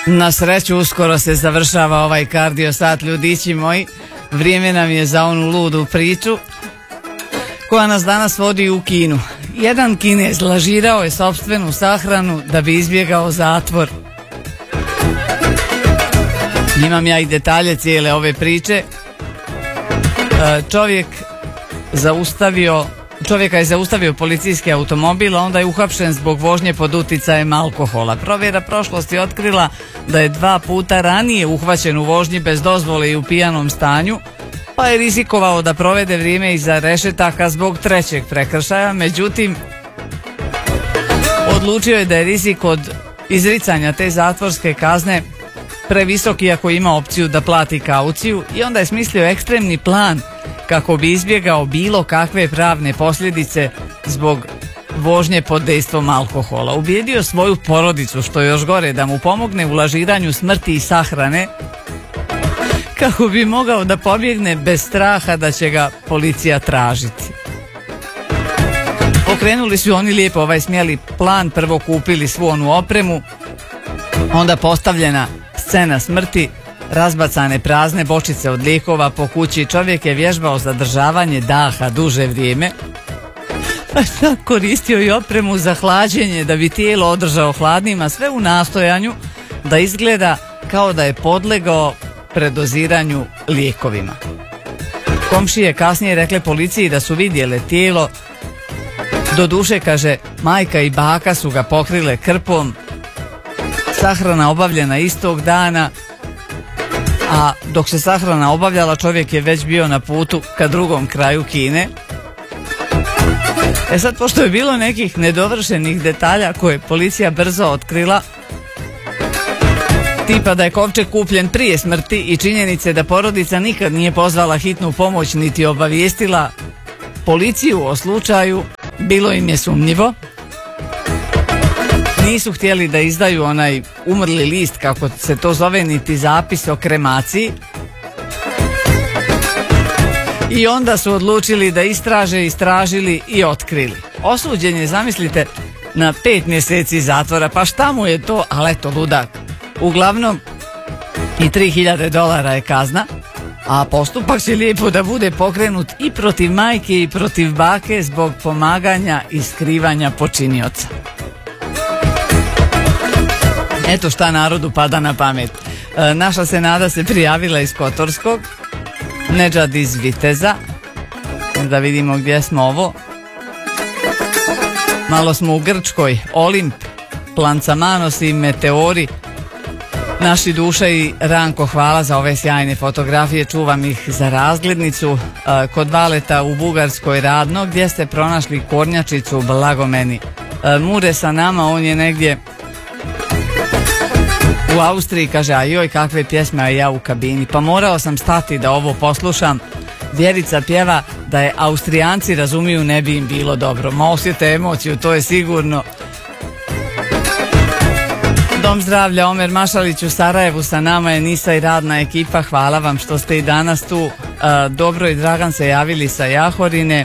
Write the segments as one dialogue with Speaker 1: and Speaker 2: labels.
Speaker 1: Na sreću uskoro se završava ovaj kardio sat, ljudići moji. Vrijeme nam je za onu ludu priču koja nas danas vodi u Kinu. Jedan Kinez lažirao je sopstvenu sahranu da bi izbjegao zatvor. Imam ja i detalje cijele ove priče. Čovjeka je zaustavio policijski automobil, a onda je uhapšen zbog vožnje pod uticajem alkohola. Provjera prošlosti otkrila da je 2 puta ranije uhvaćen u vožnji bez dozvole i u pijanom stanju, pa je rizikovao da provede vrijeme iza rešetaka zbog 3. prekršaja. Međutim, odlučio je da je rizik od izricanja te zatvorske kazne previsok, iako ima opciju da plati kauciju, i onda je smislio ekstremni plan kako bi izbjegao bilo kakve pravne posljedice zbog vožnje pod dejstvom alkohola. Ubijedio svoju porodicu, što je još gore, da mu pomogne u lažiranju smrti i sahrane, kako bi mogao da pobjegne bez straha da će ga policija tražiti. Pokrenuli su oni lijepo ovaj smjeli plan, prvo kupili svu onu opremu, onda postavljena scena smrti, razbacane prazne bočice od lijekova po kući. Čovjek je vježbao zadržavanje daha duže vrijeme, pa čak koristio i opremu za hlađenje da bi tijelo održao hladnim, a sve u nastojanju da izgleda kao da je podlegao predoziranju lijekovima. Komšije kasnije rekle policiji da su vidjele tijelo. Doduše, kaže, majka i baka su ga pokrile krpom. Sahrana obavljena istog dana, a dok se sahrana obavljala, čovjek je već bio na putu ka drugom kraju Kine. Sad, pošto je bilo nekih nedovršenih detalja koje je policija brzo otkrila, tipa da je kovčeg kupljen prije smrti i činjenice da porodica nikad nije pozvala hitnu pomoć niti obavijestila policiju o slučaju, bilo im je sumnjivo. Nisu htjeli da izdaju onaj umrli list, kako se to zove, niti zapis o kremaciji. I onda su odlučili da istražili i otkrili. Osuđen je, zamislite, na 5 mjeseci zatvora. Pa šta mu je to? Ali eto, ludak. Uglavnom, i $3.000 je kazna, a postupak će lijepo da bude pokrenut i protiv majke i protiv bake zbog pomaganja i skrivanja počinioca. Eto šta narodu pada na pamet. Naša Senada se prijavila iz Kotorskog, Nedžad iz Viteza. Da vidimo gdje smo ovo. Malo smo u Grčkoj, Olimp, Plancamanos i Meteori. Naši Duša i Ranko, hvala za ove sjajne fotografije, čuvam ih za razglednicu. Kod Valeta u Bugarskoj Radno, gdje ste pronašli kornjačicu, blago meni. Mure sa nama, on je negdje u Austriji, kaže, a joj kakve pjesme, a ja u kabini. Pa morao sam stati da ovo poslušam. Vjerica pjeva da je Austrijanci razumiju, ne bi im bilo dobro. Ma osjete emociju, to je sigurno. Dom zdravlja Omer Mašalić u Sarajevu, sa nama je Nisa i radna ekipa, hvala vam što ste i danas tu. Dobro i Dragan se javili sa Jahorine.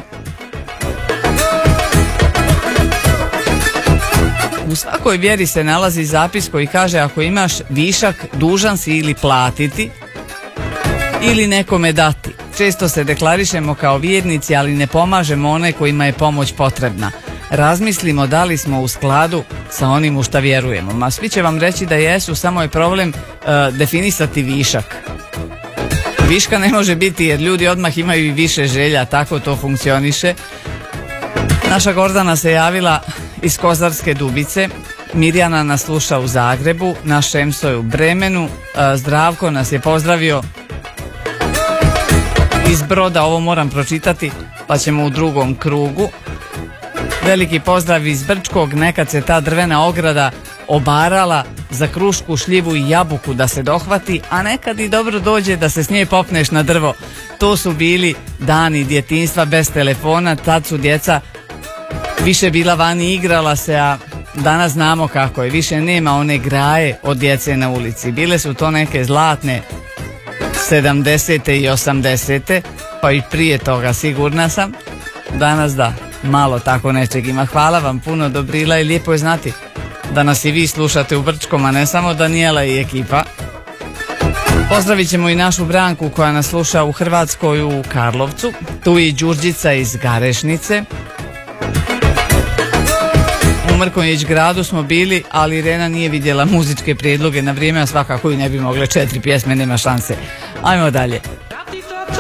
Speaker 1: U svakoj vjeri se nalazi zapis koji kaže, ako imaš višak, dužan si ili platiti ili nekome dati. Često se deklarišemo kao vjernici, ali ne pomažemo one kojima je pomoć potrebna. Razmislimo da li smo u skladu sa onim u šta vjerujemo. Ma svi će vam reći da jesu, samo je problem definisati višak. Viška ne može biti jer ljudi odmah imaju i više želja, tako to funkcioniše. Naša Gordana se javila iz Kozarske Dubice, Mirjana nas sluša u Zagrebu, naš Šemso je u Bremenu, Zdravko nas je pozdravio iz Broda, ovo moram pročitati pa ćemo u drugom krugu. Veliki pozdrav iz Brčkog, nekad se ta drvena ograda obarala za krušku, šljivu i jabuku da se dohvati, a nekad i dobro dođe da se s nje popneš na drvo. To su bili dani djetinjstva bez telefona, tad su djeca više bila vani, igrala se, a danas znamo kako je, više nema one graje od djece na ulici. Bile su to neke zlatne 70. i 80. pa i prije toga, sigurna sam. Danas da, malo tako nečeg ima. Hvala vam puno, Dobrila, i lijepo je znati da nas i vi slušate u Brčkom, a ne samo Danijela i ekipa. Pozdravit ćemo i našu Branku koja nas sluša u Hrvatskoj u Karlovcu, tu i Đurđica iz Garešnice. U Mrkonjić gradu smo bili, ali Irena nije vidjela muzičke prijedloge na vrijeme, a svakako i ne bi mogle 4 pjesme, nema šanse. Ajmo dalje.